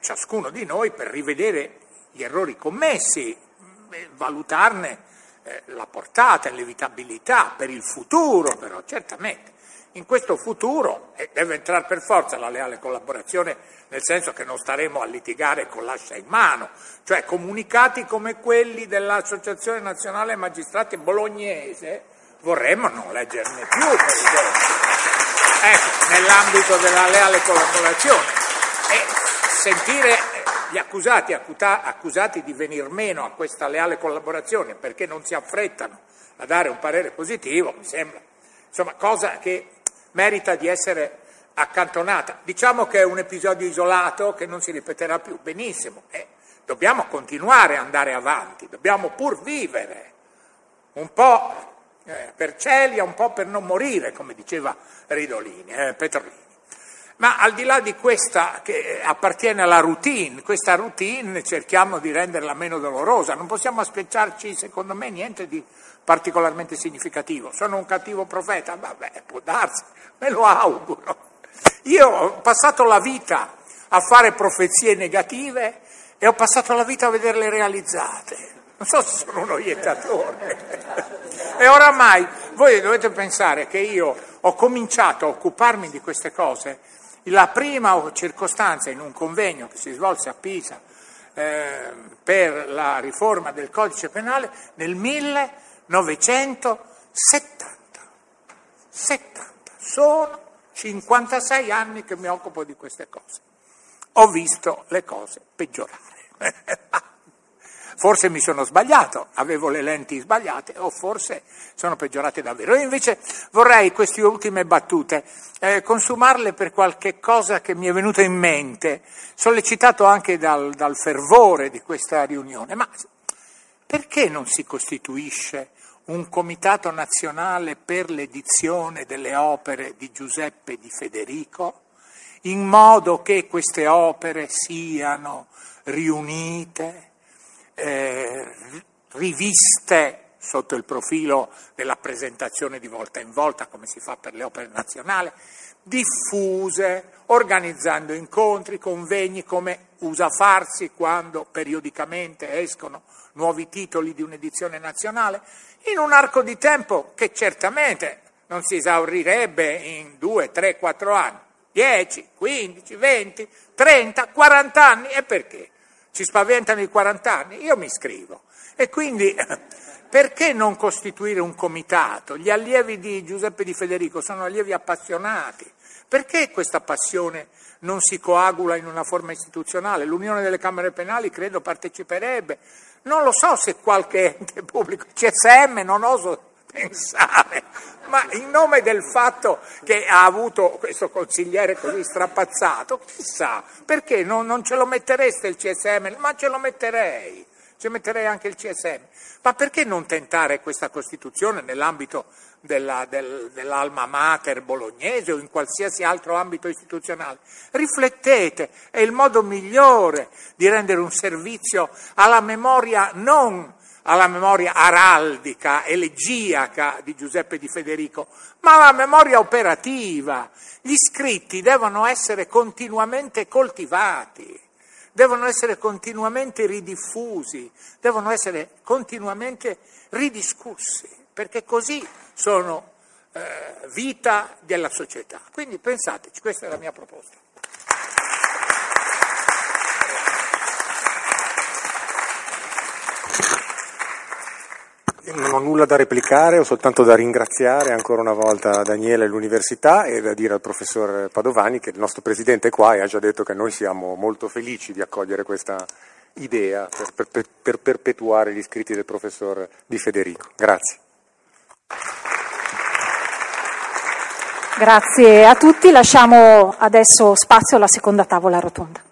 ciascuno di noi per rivedere gli errori commessi, valutarne la portata e l'evitabilità per il futuro, però certamente. In questo futuro deve entrare per forza la leale collaborazione, nel senso che non staremo a litigare con l'ascia in mano, cioè comunicati come quelli dell'Associazione Nazionale Magistrati Bolognese vorremmo non leggerne più, per esempio. Ecco, nell'ambito della leale collaborazione. E sentire gli accusati di venir meno a questa leale collaborazione perché non si affrettano a dare un parere positivo, mi sembra, insomma, cosa che merita di essere accantonata. Diciamo che è un episodio isolato che non si ripeterà più, benissimo, dobbiamo continuare ad andare avanti, dobbiamo pur vivere, un po' per celia, un po' per non morire, come diceva Petrolini. Ma al di là di questa che appartiene alla routine, questa routine cerchiamo di renderla meno dolorosa, non possiamo aspettarci, secondo me, niente di particolarmente significativo. Sono un cattivo profeta? Vabbè, può darsi, me lo auguro. Io ho passato la vita a fare profezie negative e ho passato la vita a vederle realizzate. Non so se sono uno iettatore. E oramai voi dovete pensare che io ho cominciato a occuparmi di queste cose. La prima circostanza in un convegno che si svolse a Pisa per la riforma del codice penale nel 1970. Sono 56 anni che mi occupo di queste cose. Ho visto le cose peggiorare. Forse mi sono sbagliato, avevo le lenti sbagliate o forse sono peggiorate davvero. Io invece vorrei queste ultime battute consumarle per qualche cosa che mi è venuta in mente, sollecitato anche dal fervore di questa riunione. Ma perché non si costituisce un comitato nazionale per l'edizione delle opere di Giuseppe Di Federico, in modo che queste opere siano riunite, riviste sotto il profilo della presentazione di volta in volta, come si fa per le opere nazionali, diffuse, organizzando incontri, convegni, come usa farsi quando periodicamente escono nuovi titoli di un'edizione nazionale, in un arco di tempo che certamente non si esaurirebbe in 2, 3, 4 anni, 10, 15, 20, 30, 40 anni, e perché? Ci spaventano i 40 anni? Io mi iscrivo. E quindi perché non costituire un comitato? Gli allievi di Giuseppe Di Federico sono allievi appassionati. Perché questa passione non si coagula in una forma istituzionale? L'Unione delle Camere Penali credo parteciperebbe. Non lo so se qualche ente pubblico, CSM non oso pensare, ma in nome del fatto che ha avuto questo consigliere così strapazzato, chissà, perché non ce lo mettereste il CSM? Ma ce lo metterei, ci metterei anche il CSM. Ma perché non tentare questa costituzione nell'ambito dell'alma mater bolognese o in qualsiasi altro ambito istituzionale? Riflettete, è il modo migliore di rendere un servizio alla memoria, non alla memoria araldica, elegiaca di Giuseppe Di Federico, ma alla memoria operativa. Gli scritti devono essere continuamente coltivati, devono essere continuamente ridiffusi, devono essere continuamente ridiscussi, perché così sono vita della società. Quindi pensateci, questa è la mia proposta. Non ho nulla da replicare, ho soltanto da ringraziare ancora una volta Daniele e l'Università e da dire al professor Padovani che il nostro Presidente è qua e ha già detto che noi siamo molto felici di accogliere questa idea per perpetuare gli scritti del professor Di Federico. Grazie. Grazie a tutti, lasciamo adesso spazio alla seconda tavola rotonda.